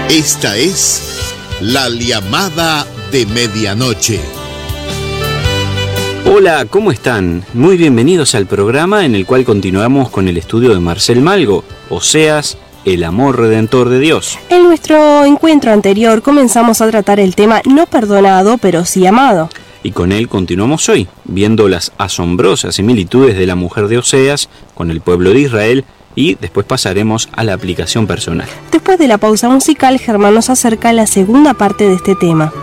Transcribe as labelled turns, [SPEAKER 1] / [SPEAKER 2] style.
[SPEAKER 1] Esta es la llamada de medianoche.
[SPEAKER 2] Hola, ¿cómo están? Muy bienvenidos al programa en el cual continuamos con el estudio de Marcel Malgo, Oseas, el amor redentor de Dios.
[SPEAKER 3] En nuestro encuentro anterior comenzamos a tratar el tema no perdonado, pero sí amado.
[SPEAKER 2] Y con él continuamos hoy, viendo las asombrosas similitudes de la mujer de Oseas con el pueblo de Israel, y después pasaremos a la aplicación personal.
[SPEAKER 3] Después de la pausa musical, Germán nos acerca a la segunda parte de este tema.